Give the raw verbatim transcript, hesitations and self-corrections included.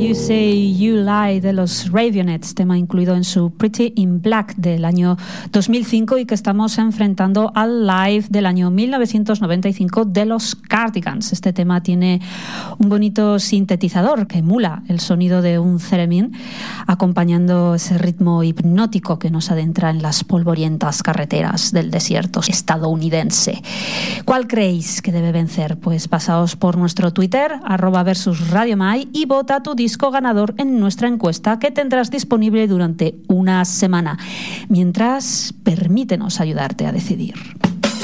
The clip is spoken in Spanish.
You Say You Lie de los Raveonettes, tema incluido en su Pretty in Black del año dos mil cinco y que estamos enfrentando al Live del año mil novecientos noventa y cinco de los Cardigans. Este tema tiene un bonito sintetizador que emula el sonido de un theremin, acompañando ese ritmo hipnótico que nos adentra en las polvorientas carreteras del desierto estadounidense. ¿Cuál creéis que debe vencer? Pues pasaos por nuestro Twitter, arroba versus Radio Mai, y vota tu disco ganador en nuestra encuesta que tendrás disponible durante una semana. Mientras, permítenos ayudarte a decidir.